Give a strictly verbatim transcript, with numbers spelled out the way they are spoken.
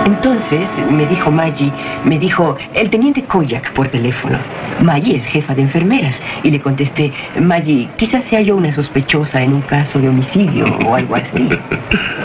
Entonces me dijo Maggie, me dijo el teniente Koyak por teléfono. Maggie es jefa de enfermeras. Y le contesté, Maggie, quizás sea yo una sospechosa en un caso de homicidio o algo así.